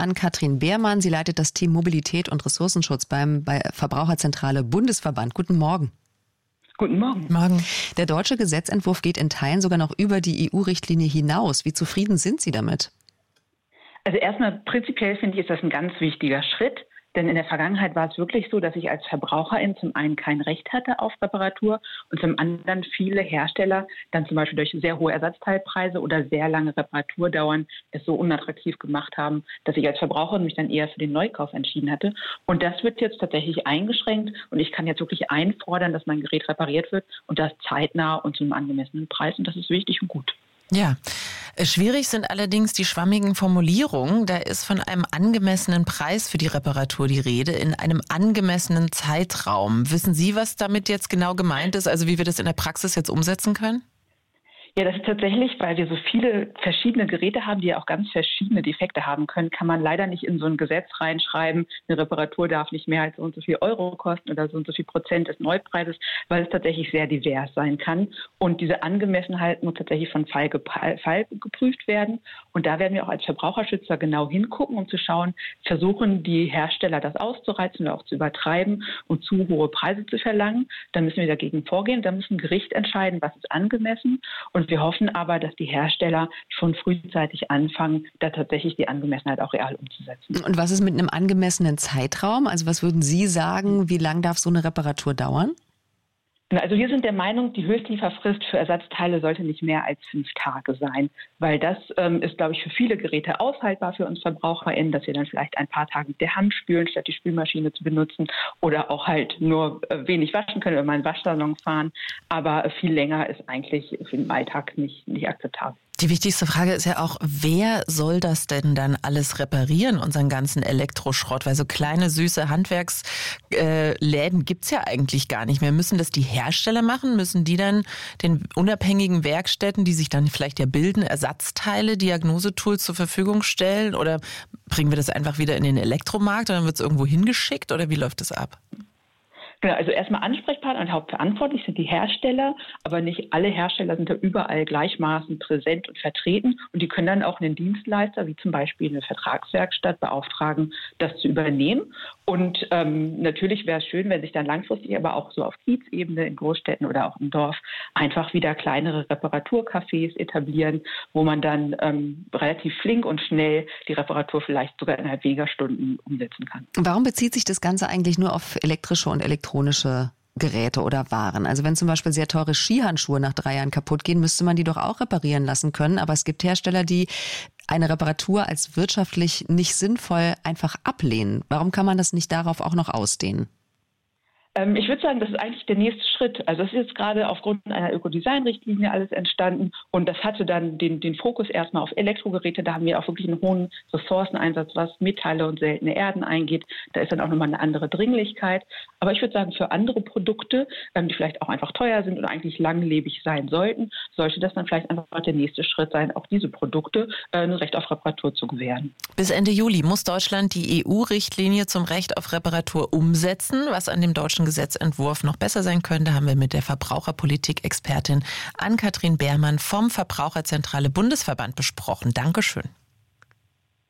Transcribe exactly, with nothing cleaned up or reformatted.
Ann-Kathrin Beermann. Sie leitet das Team Mobilität und Ressourcenschutz beim bei Verbraucherzentrale Bundesverband. Guten Morgen. Guten Morgen. Morgen. Der deutsche Gesetzentwurf geht in Teilen sogar noch über die E U-Richtlinie hinaus. Wie zufrieden sind Sie damit? Also erstmal prinzipiell finde ich, ist das ein ganz wichtiger Schritt. Denn in der Vergangenheit war es wirklich so, dass ich als Verbraucherin zum einen kein Recht hatte auf Reparatur und zum anderen viele Hersteller dann zum Beispiel durch sehr hohe Ersatzteilpreise oder sehr lange Reparaturdauern es so unattraktiv gemacht haben, dass ich als Verbraucherin mich dann eher für den Neukauf entschieden hatte. Und das wird jetzt tatsächlich eingeschränkt und ich kann jetzt wirklich einfordern, dass mein Gerät repariert wird und das zeitnah und zu einem angemessenen Preis. Und das ist wichtig und gut. Ja, schwierig sind allerdings die schwammigen Formulierungen. Da ist von einem angemessenen Preis für die Reparatur die Rede, in einem angemessenen Zeitraum. Wissen Sie, was damit jetzt genau gemeint ist, also wie wir das in der Praxis jetzt umsetzen können? Ja, das ist tatsächlich, weil wir so viele verschiedene Geräte haben, die ja auch ganz verschiedene Defekte haben können, kann man leider nicht in so ein Gesetz reinschreiben, eine Reparatur darf nicht mehr als so und so viel Euro kosten oder so und so viel Prozent des Neupreises, weil es tatsächlich sehr divers sein kann. Und diese Angemessenheit muss tatsächlich von Fall, Fall geprüft werden. Und da werden wir auch als Verbraucherschützer genau hingucken, um zu schauen, versuchen die Hersteller das auszureizen oder auch zu übertreiben und zu hohe Preise zu verlangen. Dann müssen wir dagegen vorgehen. Da muss ein Gericht entscheiden, was ist angemessen. Und wir hoffen aber, dass die Hersteller schon frühzeitig anfangen, da tatsächlich die Angemessenheit auch real umzusetzen. Und was ist mit einem angemessenen Zeitraum? Also was würden Sie sagen, wie lang darf so eine Reparatur dauern? Also wir sind der Meinung, die Höchstlieferfrist für Ersatzteile sollte nicht mehr als fünf Tage sein, weil das ähm, ist, glaube ich, für viele Geräte aushaltbar für uns VerbraucherInnen, dass wir dann vielleicht ein paar Tage mit der Hand spülen, statt die Spülmaschine zu benutzen oder auch halt nur äh, wenig waschen können, wenn wir in einen Waschsalon fahren. Aber viel länger ist eigentlich für den Alltag nicht, nicht akzeptabel. Die wichtigste Frage ist ja auch, wer soll das denn dann alles reparieren, unseren ganzen Elektroschrott? Weil so kleine, süße Handwerksläden gibt es ja eigentlich gar nicht mehr. Müssen das die Hersteller machen? Müssen die dann den unabhängigen Werkstätten, die sich dann vielleicht ja bilden, Ersatzteile, Diagnosetools zur Verfügung stellen? Oder bringen wir das einfach wieder in den Elektromarkt und dann wird es irgendwo hingeschickt? Oder wie läuft das ab? Genau, also erstmal Ansprechpartner und hauptverantwortlich sind die Hersteller, aber nicht alle Hersteller sind da überall gleichmaßen präsent und vertreten und die können dann auch einen Dienstleister, wie zum Beispiel eine Vertragswerkstatt, beauftragen, das zu übernehmen. Und ähm, natürlich wäre es schön, wenn sich dann langfristig aber auch so auf Kiezebene in Großstädten oder auch im Dorf einfach wieder kleinere Reparaturcafés etablieren, wo man dann ähm, relativ flink und schnell die Reparatur vielleicht sogar innerhalb weniger Stunden umsetzen kann. Warum bezieht sich das Ganze eigentlich nur auf elektrische und elektronische elektronische Geräte oder Waren? Also wenn zum Beispiel sehr teure Skihandschuhe nach drei Jahren kaputt gehen, müsste man die doch auch reparieren lassen können. Aber es gibt Hersteller, die eine Reparatur als wirtschaftlich nicht sinnvoll einfach ablehnen. Warum kann man das nicht darauf auch noch ausdehnen? Ähm, ich würde sagen, das ist eigentlich der nächste Schritt. Also das ist jetzt gerade aufgrund einer Ökodesign-Richtlinie alles entstanden und das hatte dann den, den Fokus erstmal auf Elektrogeräte. Da haben wir auch wirklich einen hohen Ressourceneinsatz, was Metalle und seltene Erden eingeht. Da ist dann auch nochmal eine andere Dringlichkeit. Aber ich würde sagen, für andere Produkte, ähm, die vielleicht auch einfach teuer sind oder eigentlich langlebig sein sollten, sollte das dann vielleicht einfach der nächste Schritt sein, auch diese Produkte äh, ein Recht auf Reparatur zu gewähren. Bis Ende Juli muss Deutschland die E U-Richtlinie zum Recht auf Reparatur umsetzen, was an dem deutschen Gesetzentwurf noch besser sein könnte, haben wir mit der Verbraucherpolitik-Expertin Ann-Kathrin Beermann vom Verbraucherzentrale Bundesverband besprochen. Dankeschön.